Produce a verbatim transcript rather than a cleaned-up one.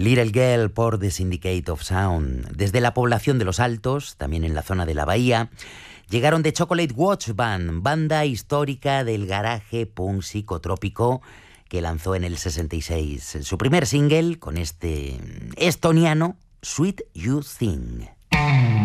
Little Girl por The Syndicate of Sound. Desde la población de Los Altos, también en la zona de la Bahía, llegaron The Chocolate Watch Band, banda histórica del garaje punk psicotrópico que lanzó en el sesenta y seis su primer single con este estoniano, Sweet You Thing.